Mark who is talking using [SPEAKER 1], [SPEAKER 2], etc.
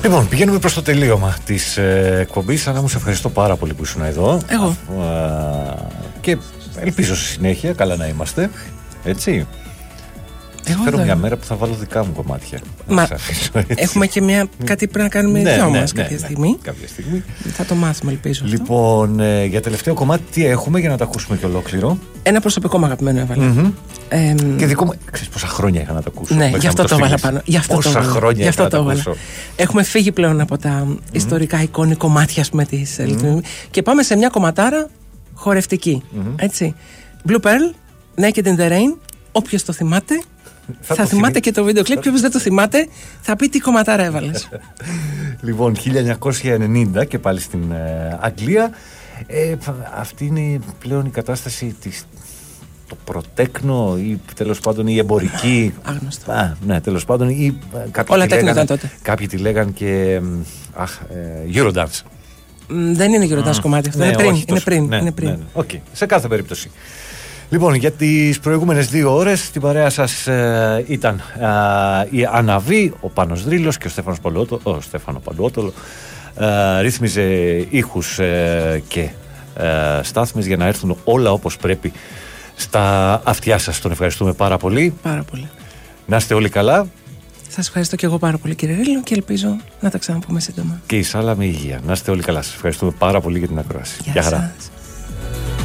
[SPEAKER 1] Λοιπόν, πηγαίνουμε προς το τελείωμα της εκπομπής. Άννα μου, σε ευχαριστώ πάρα πολύ που ήσουν εδώ.
[SPEAKER 2] Εγώ.
[SPEAKER 1] Και ελπίζω στη συνέχεια καλά να είμαστε. Έτσι. Φέρω μια μέρα που θα βάλω δικά μου κομμάτια.
[SPEAKER 2] Μα έχουμε και κάτι πρέπει να κάνουμε δυο μας κάποια στιγμή.
[SPEAKER 1] Κάποια στιγμή.
[SPEAKER 2] Θα το μάθουμε, ελπίζω.
[SPEAKER 1] Λοιπόν, για τελευταίο κομμάτι τι έχουμε για να τα ακούσουμε και ολόκληρο?
[SPEAKER 2] Ένα προσωπικό μου αγαπημένο έβαλα.
[SPEAKER 1] Και δικό μου. Ξέρεις πόσα χρόνια είχα να το ακούσω?
[SPEAKER 2] Ναι, γι' αυτό το έβαλα πάνω.
[SPEAKER 1] Πόσα χρόνια είχα να το ακούσω.
[SPEAKER 2] Έχουμε φύγει πλέον από τα ιστορικά εικόνη κομμάτια, ας πούμε, της και πάμε σε μια κομματάρα χορευτική. Έτσι. Blue Pearl, Naked in the Rain. Όποιος το θυμάται. Θα θυμάται και το βίντεο κλιπ, και όποιος δεν το θυμάται θα πει τι κομματάρα έβαλες.
[SPEAKER 1] Λοιπόν, 1990 και πάλι στην Αγγλία. Αυτή είναι πλέον η κατάσταση το προτέκνο ή τέλος πάντων η εμπορική.
[SPEAKER 2] Άγνωστο.
[SPEAKER 1] Ναι, τέλος πάντων.
[SPEAKER 2] Όλα τέκνο ήταν τότε.
[SPEAKER 1] Κάποιοι τη λέγαν και Eurodance.
[SPEAKER 2] Δεν είναι Eurodance κομμάτι αυτό. Είναι πριν.
[SPEAKER 1] Okay. Σε κάθε περίπτωση. Λοιπόν, για τις προηγούμενες 2 ώρες στην παρέα σας ήταν η Αναβή, ο Πάνος Δρύλος και ο Στέφανο Παλουότολο. Ρύθμιζε ήχους και στάθμες για να έρθουν όλα όπως πρέπει στα αυτιά σας. Τον ευχαριστούμε πάρα πολύ.
[SPEAKER 2] Πάρα πολύ.
[SPEAKER 1] Να είστε όλοι καλά.
[SPEAKER 2] Σας ευχαριστώ και εγώ πάρα πολύ, κύριε Ρύλο, και ελπίζω να τα ξαναπούμε σύντομα.
[SPEAKER 1] Και η Σάλα με υγεία. Να είστε όλοι καλά. Σας ευχαριστούμε πάρα πολύ για την ακρόαση.
[SPEAKER 2] Γεια χαρά.